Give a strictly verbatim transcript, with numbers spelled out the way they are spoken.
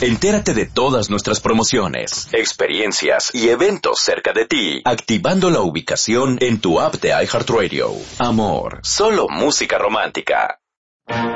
Entérate de todas nuestras promociones, experiencias y eventos cerca de ti, activando la ubicación en tu app de iHeartRadio. Amor, solo música romántica.